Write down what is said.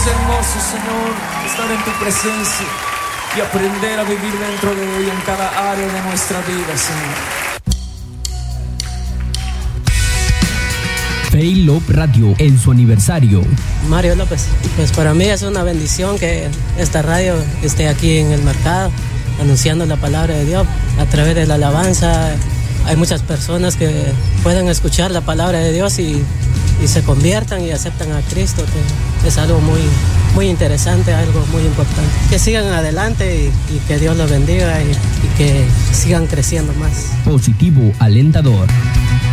hermoso, Señor, estar en tu presencia y aprender a vivir dentro de ella en cada área de nuestra vida, Señor. Faith Love Radio en su aniversario. Mario López, pues para mí es una bendición que esta radio esté aquí en el mercado anunciando la palabra de Dios a través de la alabanza. Hay muchas personas que pueden escuchar la palabra de Dios y se conviertan y aceptan a Cristo, que es algo muy interesante, algo muy importante. Que sigan adelante y que Dios los bendiga y que sigan creciendo más. Positivo alentador.